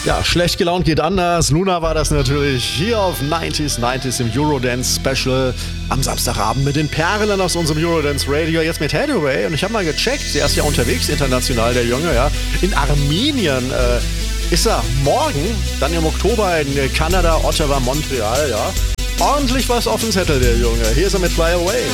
Ja, schlecht gelaunt geht anders. Luna war das natürlich hier auf 90s im Eurodance Special am Samstagabend mit den Perlen aus unserem Eurodance Radio. Jetzt mit Hathaway. Und ich habe mal gecheckt, der ist ja unterwegs international, der Junge, ja. In Armenien ist er morgen, dann im Oktober in Kanada, Ottawa, Montreal, ja. Ordentlich was auf dem Zettel, der Junge. Hier ist er mit Fly Away.